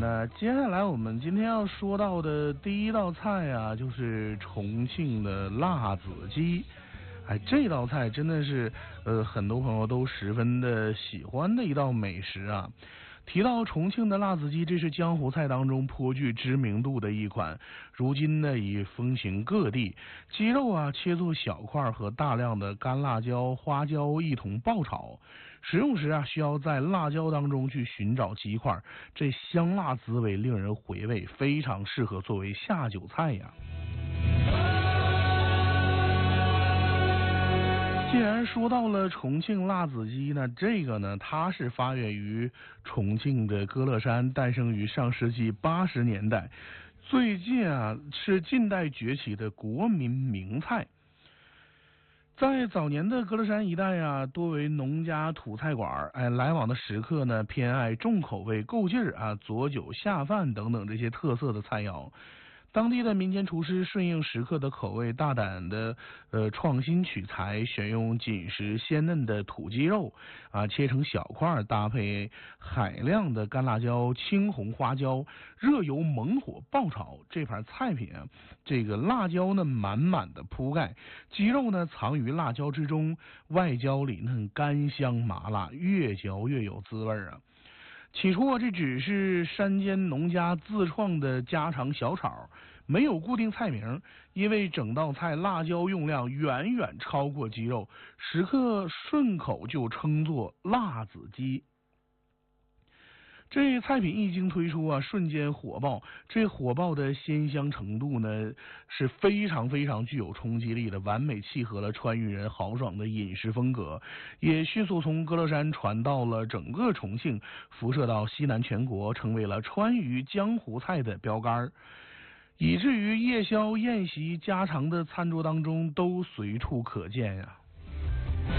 接下来我们今天要说到的第一道菜啊，就是重庆的辣子鸡。这道菜真的是很多朋友都十分的喜欢的一道美食啊。提到重庆的辣子鸡，这是江湖菜当中颇具知名度的一款，如今呢已风行各地。鸡肉啊切作小块，和大量的干辣椒、花椒一同爆炒。食用时啊，需要在辣椒当中去寻找鸡块，这香辣滋味令人回味，非常适合作为下酒菜呀。既然说到了重庆辣子鸡呢，这个呢，它是发源于重庆的歌乐山，诞生于上世纪80年代，最近啊是近代崛起的国民名菜。在早年的歌乐山一带啊，多为农家土菜馆，来往的食客呢偏爱重口味、够劲儿啊、佐酒下饭等等这些特色的菜肴。当地的民间厨师顺应食客的口味，大胆的创新取材，选用紧实鲜嫩的土鸡肉啊，切成小块，搭配海量的干辣椒、青红花椒，热油猛火爆炒。这盘菜品啊，这个辣椒呢满满的铺盖，鸡肉呢藏于辣椒之中，外焦里嫩，干香麻辣，越嚼越有滋味啊。起初啊，这只是山间农家自创的家常小炒，没有固定菜名，因为整道菜辣椒用量远远超过鸡肉，食客顺口就称作辣子鸡。这菜品一经推出啊，瞬间火爆。这火爆的鲜香程度呢，是非常非常具有冲击力的，完美契合了川渝人豪爽的饮食风格，也迅速从歌乐山传到了整个重庆，辐射到西南全国，成为了川渝江湖菜的标杆，以至于夜宵、宴席、家常的餐桌当中都随处可见呀。